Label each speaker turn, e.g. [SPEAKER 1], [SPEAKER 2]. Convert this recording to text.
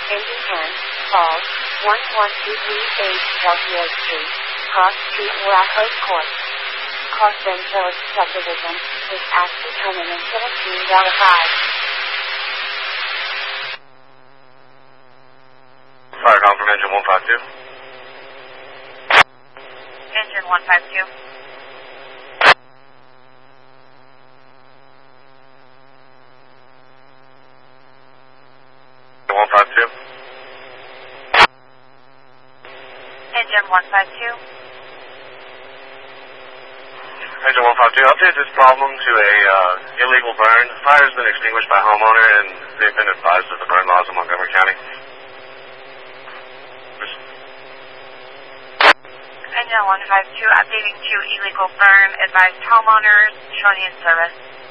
[SPEAKER 1] Engine 10, call 11238 Delta Street, Cross Street, Waco Court. Cross Village Subdivision, is actually turning into a $17.5.
[SPEAKER 2] Fire call from engine 152.
[SPEAKER 3] Engine 152. Engine 152.
[SPEAKER 2] Engine 152, update this problem to a illegal burn. The fire has been extinguished by homeowner and they've been advised of the burn laws in Montgomery County.
[SPEAKER 3] Engine 152, updating to illegal burn, advised homeowners, showing in service.